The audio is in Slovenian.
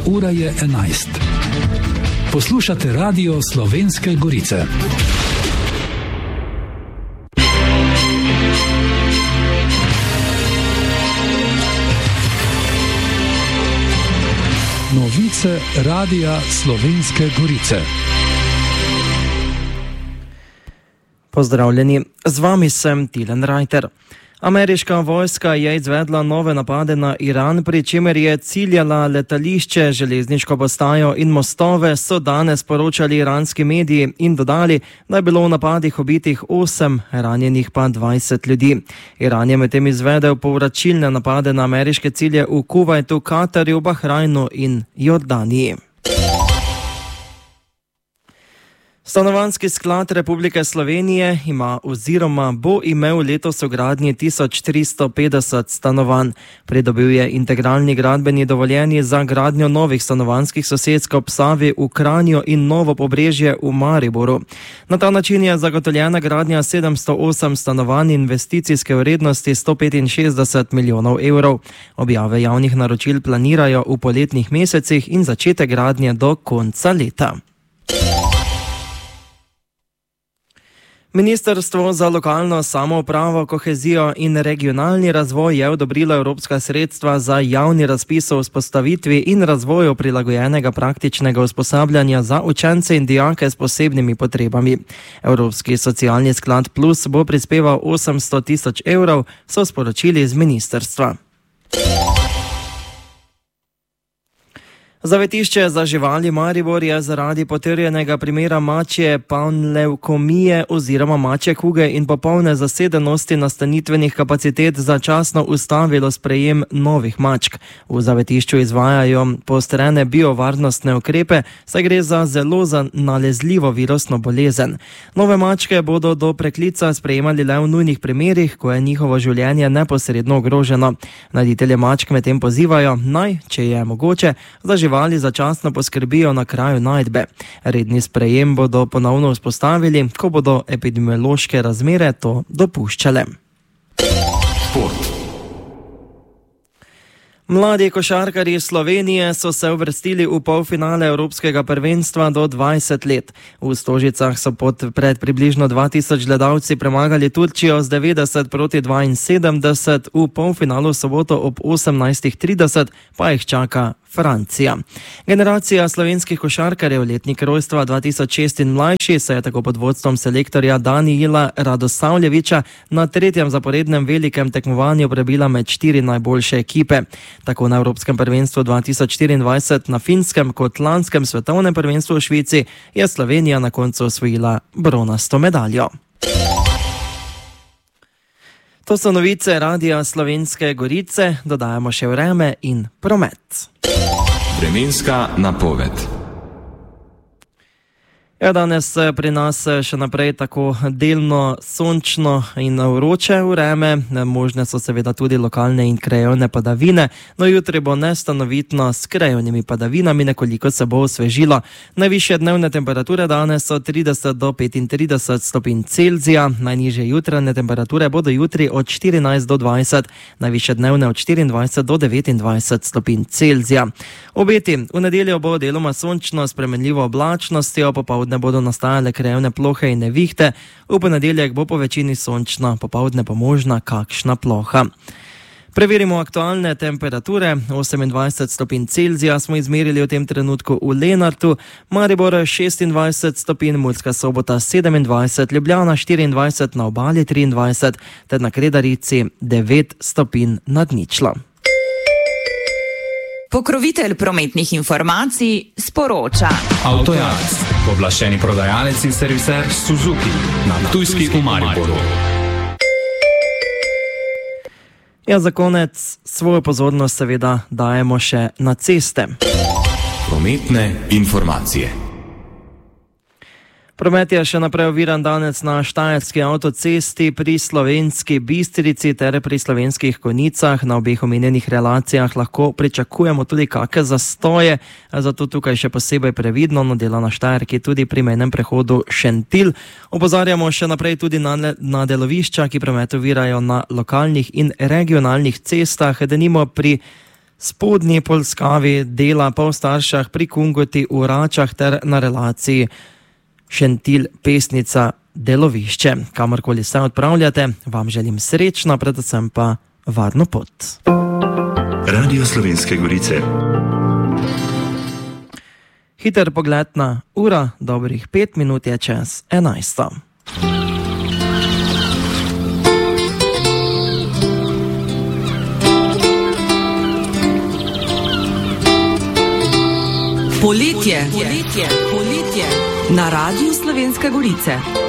Ura je 11. Poslušate Radio Slovenske Gorice. Novice Radia Slovenske Gorice. Pozdravljeni, z vami sem Tilen Reiter. Ameriška vojska je izvedla nove napade na Iran, pri čemer je ciljala letališče, železniško postajo in mostove, so danes poročali iranski mediji in dodali, da je bilo v napadih ubitih 8, ranjenih pa 20 ljudi. Iran je medtem izvedel povračilne napade na ameriške cilje v Kuvajtu, Katarju, Bahrajnu in Jordaniji. Stanovanjski sklad Republike Slovenije ima oziroma bo imel letos v gradnji 1350 stanovanj. Pridobil je integralni gradbeni dovoljenji za gradnjo novih stanovanjskih sosedsk ob Savi v Kranju in Novo Pobrežje v Mariboru. Na ta način je zagotovljena gradnja 708 stanovanj investicijske vrednosti 165 milijonov evrov. Objave javnih naročil planirajo v poletnih mesecih in začetek gradnje do konca leta. Ministrstvo za lokalno samoupravo, kohezijo in regionalni razvoj je odobrilo evropska sredstva za javni razpis o vzpostavitvi in razvoju prilagojenega praktičnega usposabljanja za učence in dijake s posebnimi potrebami. Evropski socialni sklad Plus bo prispeval 800 tisoč evrov, so sporočili iz ministrstva. Zavetišče za živali Maribor je zaradi potrjenega primera mačje panlevkomije oziroma mačje kuge in popolne zasedenosti nastanitvenih kapacitet začasno ustavilo sprejem novih mačk. V zavetišču izvajajo poostrene biovarnostne ukrepe, saj gre za zelo nalezljivo virusno bolezen. Nove mačke bodo do preklica sprejemali le v nujnih primerih, ko je njihovo življenje neposredno ogroženo. Najditelje mačk medtem pozivajo, naj, če je mogoče, za živali začasno poskrbijo na kraju najdbe. Redni sprejem bodo ponovno vzpostavili, ko bodo epidemiološke razmere to dopuščale. Šport. Mladi košarkarji Slovenije so se uvrstili v polfinale Evropskega prvenstva do 20 let. V Stožicah so pred približno 2000 gledalci premagali Turčijo z 90-72, v polfinalu soboto ob 18:30 pa jih čaka Francija. Generacija slovenskih košarkarjev letnik rojstva 2006 in mlajši se je tako pod vodstvom selektorja Danijela Radosavljeviča na tretjem zaporednem velikem tekmovanju prebila med 4 najboljše ekipe. Tako na Evropskem prvenstvu 2024 na Finskem kot lanskem svetovnem prvenstvu v Švici je Slovenija na koncu osvojila bronasto medaljo. To so novice Radia Slovenske Gorice, dodajamo še vreme in promet. Vremenska napoved. Danes pri nas še naprej tako delno sončno in vroče vreme, možne so seveda tudi lokalne in krajevne padavine, no jutri bo nestanovitno s krajevnimi padavinami, nekoliko se bo osvežilo. Najvišje dnevne temperature danes so 30 do 35 stopinj Celzija, najnižje jutranje temperature bodo jutri od 14 do 20, najvišje dnevne od 24 do 29 stopinj Celzija. Obeti, v nedeljo bo deloma sončno, spremenljivo oblačnostjo, popoldne bodo nastajale krajevne plohe in nevihte, v ponedeljek bo po večini sončno, popoldne pa možna kakšna ploha. Preverimo aktualne temperature. 28 stopinj Celzija smo izmerili v tem trenutku v Lenartu, Maribor 26 stopinj, Murska Sobota 27, Ljubljana 24, na Obali 23, ter na Kredarici 9 stopinj nad ničlo. Pokrovitelj prometnih informacij sporoča. Avtojarc, pooblaščeni prodajalec in serviser Suzuki na Ptujski v Mariboru. Ja, za konec svojo pozornost seveda dajemo še na ceste. Prometne informacije. Promet je še naprej oviran danes na Štajerski avtocesti pri Slovenski Bistrici ter pri Slovenskih Konjicah. Na obeh omenjenih relacijah lahko pričakujemo tudi kakšne zastoje, zato tukaj še posebej previdno dela na Štajerki tudi pri mejnem prehodu Šentilj. Opozarjamo še naprej tudi na delovišča, ki promet ovirajo na lokalnih in regionalnih cestah, denimo pri Spodnji Polskavi, dela pa v Staršah, pri Kungoti, v Račah ter na relaciji Šentilj-Pesnica delovišče. Kamorkoli se odpravljate, vam želim srečno, predvsem pa varno pot. Radio Slovenske Gorice. Hiter pogled na uro, dobrih 5 minut je čez 11. Poletje. Na Radiu Slovenske Gorice.